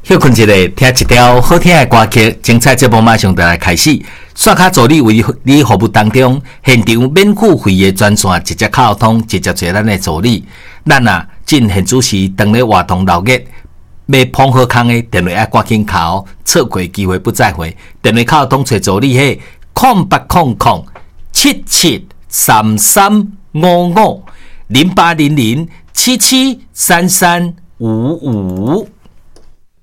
休困一下，听一条好听的歌曲，精彩节目马上就来开始。刷卡助理为你服务当中，现场免付费的专线直接卡通，直接找咱的助理。咱进现主时当咧活动6月，要碰好康的电话要赶紧卡哦，错过机会不再回。电话卡通找助理嘿，08007733550800773355。